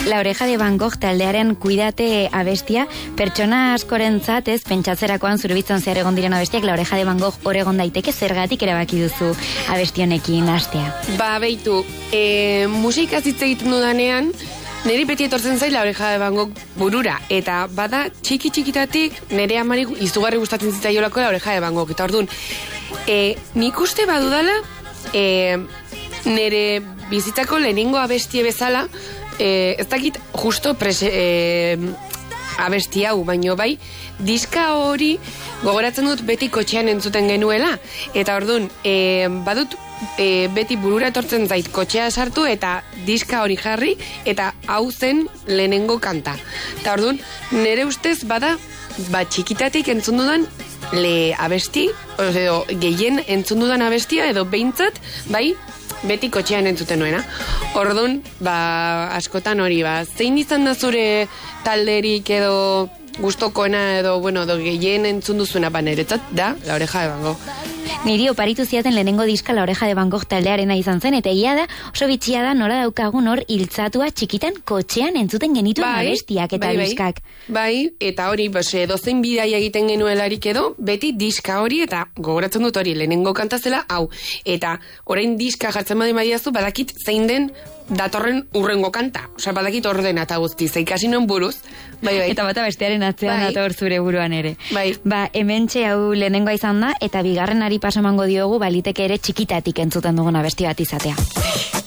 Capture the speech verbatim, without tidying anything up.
La Oreja de Van Gogh taldearen Kuidate abestia, pertsona askorentzat ez pentsatzerakoan zurebitzan zehar egon diren abestiak, La Oreja de Van Gogh oregon daiteke, zergatik erabaki duzu abestionekin hastea? Ba, beitu, e, musika hitz egiten dudanean, niri beti etortzen zait La Oreja de Van Gogh burura, eta bada txiki txikitatik nire amari izugarri gustatzen zitzaiolako La Oreja de Van Gogh, eta orduan, e, nik uste badudala, e, nire bizitzako lehenengo abestie bezala, e, ez dakit justo prese, e, abesti hau, baino bai, diska hori gogoratzen dut beti kotxean entzuten genuela, eta orduan, e, badut e, beti burura etortzen zait kotxea sartu eta diska hori jarri, eta hau zen lehenengo kanta. Eta orduan, nire ustez bada, ba, txikitatik entzun dudan le abesti, edo gehien entzun dudan abestia, edo behintzat, bai, beti kotxean entzuten nuena. Orduan, ba, askotan hori, ba, zein izan da zure talderik edo gustokoena edo, bueno, edo gehien entzun duzuna, ba, niretzat da La Oreja de Van Gogh. Niri oparitu ziaten lehenengo diska La Oreja de Van Gogh taldearena izan zen, eta egia da, oso bitxia da nola daukagun hor hiltzatua txikitan kotxean entzuten genituen bai, abestiak eta bai, bai, diskak. Bai, eta hori, pues, dozein bidaia egiten genuelarik edo, beti diska hori, eta gogoratzen dut hori, lehenengo kantazela, hau, eta orain diska jartzen badin badiazu, badakit zein den datorren urrengo kanta. Osa, badakit ordena eta guztiz, ikasi non buruz. Bai, bai. Eta bata bestearen atzean bai. dator zure buruan ere. Bai. Ba, hementxe hau lehenengoa izan da, eta bigarrenari pasamango diogu, baliteke ere txikitatik entzuten dugun abesti bat izatea.